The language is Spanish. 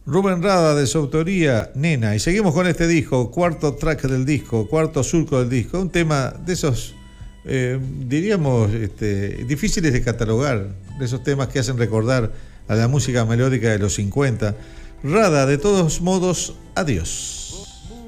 Rubén Rada, de su autoría, Nena. Y seguimos con este disco, cuarto track del disco, cuarto surco del disco. Un tema de esos, diríamos, difíciles de catalogar, de esos temas que hacen recordar a la música melódica de los 50. Rada, de todos modos, adiós.